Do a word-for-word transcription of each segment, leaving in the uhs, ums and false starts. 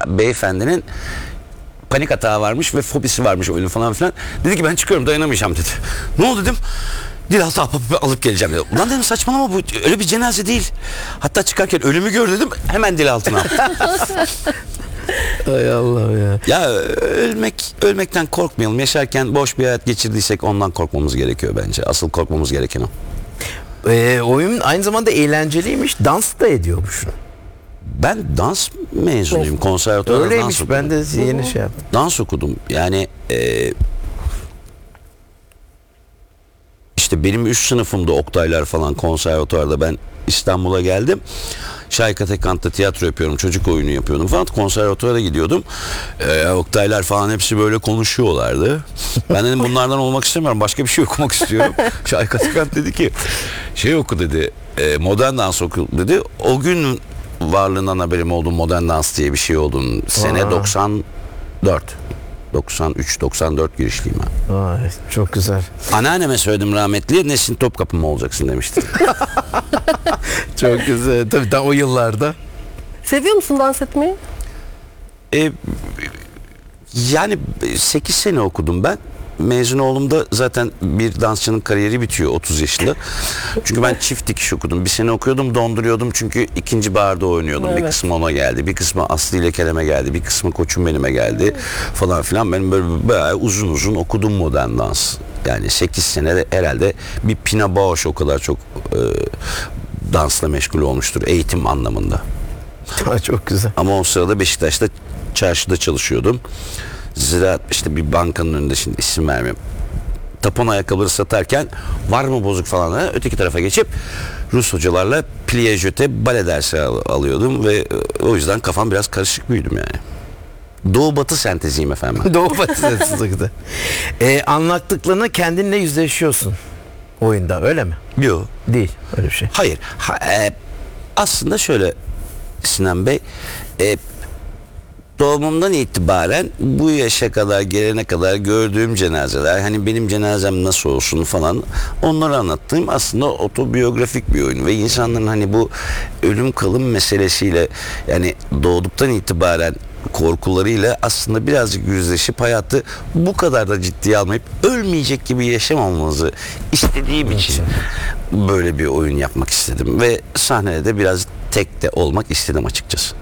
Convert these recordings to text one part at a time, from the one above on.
beyefendinin panik atağı varmış ve fobisi varmış oyunu falan filan. Dedi ki ben çıkıyorum, dayanamayacağım dedi. Ne oldu dedim. Dilaltı alıp geleceğim dedi. Ulan dedim saçmalama, bu öyle bir cenaze değil. Hatta çıkarken ölümü gör dedim. Hemen dilaltına aldım. Ay Allah ya. Ya ölmek ölmekten korkmayalım. Yaşarken boş bir hayat geçirdiysek ondan korkmamız gerekiyor bence. Asıl korkmamız gereken o. Ee, oyun aynı zamanda eğlenceliymiş. Dans da ediyormuş. Ben dans mezunuyum. Konservatuvarda dans Öyleymiş, okudum. ben de yeni şey yaptım. Dans okudum. Yani e, işte benim üst sınıfımda Oktaylar falan konservatuvarda, ben İstanbul'a geldim. Şahika Tekant'ta tiyatro yapıyorum. Çocuk oyunu yapıyordum falan. Konservatuvara gidiyordum. Ee, Oktaylar falan hepsi böyle konuşuyorlardı. Ben dedim bunlardan olmak istemiyorum. Başka bir şey okumak istiyorum. Şahika Tekant dedi ki şey oku dedi. E, modern dans oku dedi. O gün varlığından haberim oldu, modern dans diye bir şey olduğunu. Sene Aa. doksan dört. doksan üç doksan dört girişliyim ben. Ay, çok güzel. Anneanneme söyledim rahmetli, Nesin Topkapı mı olacaksın demişti. Çok güzel. Tabii daha o yıllarda. Seviyor musun dans etmeyi? E, yani sekiz sene okudum ben. Mezun olduğumda zaten bir dansçının kariyeri bitiyor otuz yaşında. Çünkü ben çift dikiş okudum. Bir sene okuyordum, donduruyordum çünkü ikinci barda oynuyordum. Evet. Bir kısmı ona geldi, bir kısmı Aslı ile Kerem'e geldi, bir kısmı Koçum Benim'e geldi falan filan. Ben böyle bayağı uzun uzun okudum modern dans. Yani sekiz senede herhalde bir Pina Bausch o kadar çok e, dansla meşgul olmuştur eğitim anlamında. Çok güzel. Ama o sırada Beşiktaş'ta çarşıda çalışıyordum. Ziraat işte bir bankanın önünde, şimdi isim vermeyeyim. Tapon ayakkabıları satarken var mı bozuk falan, öteki tarafa geçip Rus hocalarla plié jeté bale dersi al- alıyordum ve o yüzden kafam biraz karışık büyüdüm yani. Doğu batı senteziyim efendim. Doğu batı sessizlikte. Ee, anlattıklarını kendinle yüzleşiyorsun oyunda, öyle mi? Yok. Değil öyle bir şey. Hayır. Ha, e, aslında şöyle Sinan Bey, e, doğumumdan itibaren bu yaşa kadar gelene kadar gördüğüm cenazeler, hani benim cenazem nasıl olsun falan, onları anlattığım aslında otobiyografik bir oyun ve insanların hani bu ölüm kalım meselesiyle, yani doğduktan itibaren korkularıyla aslında birazcık yüzleşip hayatı bu kadar da ciddiye almayıp ölmeyecek gibi yaşamamamızı istediğim için böyle bir oyun yapmak istedim ve sahnede de biraz tek de olmak istedim açıkçası.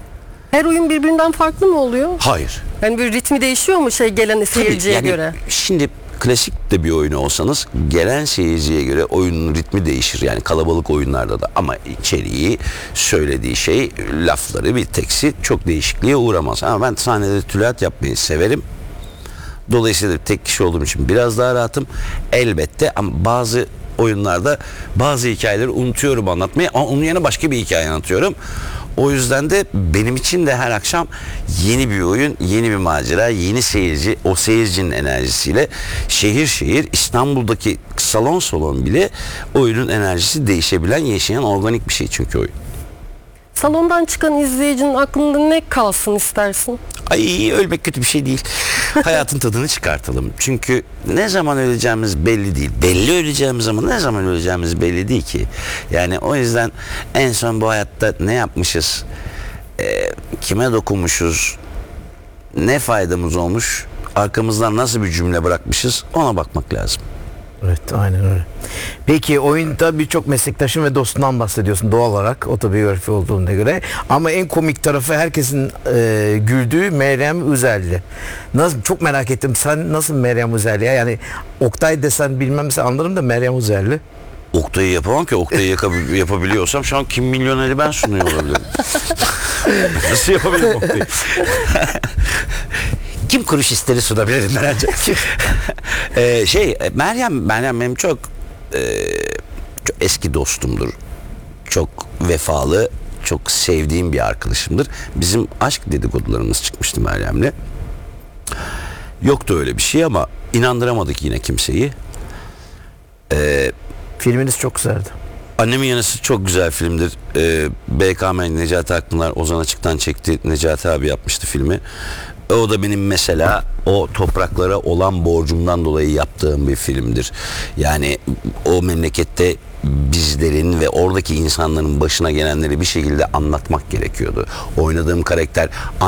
Her oyun birbirinden farklı mı oluyor? Hayır. Yani bir ritmi değişiyor mu şey gelen seyirciye yani göre? Şimdi klasik de bir oyunu olsanız gelen seyirciye göre oyunun ritmi değişir. Yani kalabalık oyunlarda da, ama içeriği, söylediği şey, lafları, bir teksi çok değişikliğe uğramaz. Ama ben sahnede tülayat yapmayı severim. Dolayısıyla tek kişi olduğum için biraz daha rahatım. Elbette ama bazı oyunlarda bazı hikayeleri unutuyorum anlatmayı, ama onun yerine başka bir hikaye anlatıyorum. O yüzden de benim için de her akşam yeni bir oyun, yeni bir macera, yeni seyirci, o seyircinin enerjisiyle şehir şehir, İstanbul'daki salon salon bile oyunun enerjisi değişebilen, yaşayan organik bir şey çünkü oyun. Salondan çıkan izleyicinin aklında ne kalsın istersin? Ay, ölmek kötü bir şey değil. Hayatın tadını çıkartalım. Çünkü ne zaman öleceğimiz belli değil. Belli öleceğimiz ama ne zaman öleceğimiz belli değil ki. Yani o yüzden en son bu hayatta ne yapmışız? Ee, kime dokunmuşuz? Ne faydamız olmuş? Arkamızdan nasıl bir cümle bırakmışız? Ona bakmak lazım. Evet, aynen öyle. Peki oyunda birçok meslektaşın ve dostundan bahsediyorsun doğal olarak, otobiyografi olduğuna göre. Ama en komik tarafı herkesin e, güldüğü Meryem Üzerli. Nasıl, çok merak ettim. Sen nasıl Meryem Üzerli ya? Yani Oktay desen bilmem, mesela anlarım da Meryem Üzerli. Oktay'ı yapamam ki. Oktay'ı yaka- yapabiliyorsam şu an Kim Milyoner'i ben sunuyor olabilirim. Nasıl yapabilirim Oktay'ı? Kim kuruş isteri sunabilirim bence. ee, şey Meryem, Meryem benim çok, e, çok eski dostumdur. Çok vefalı, çok sevdiğim bir arkadaşımdır. Bizim aşk dedikodularımız çıkmıştı Meryem'le. Yoktu öyle bir şey ama inandıramadık yine kimseyi. Ee, Filminiz çok güzeldi. Annemin Yanısı çok güzel filmdir. Ee, B K M Necati Akpınar, Ozan Açık'tan çekti. Necati abi yapmıştı filmi. O da benim mesela o topraklara olan borcumdan dolayı yaptığım bir filmdir. Yani o memlekette bizlerin ve oradaki insanların başına gelenleri bir şekilde anlatmak gerekiyordu. Oynadığım karakter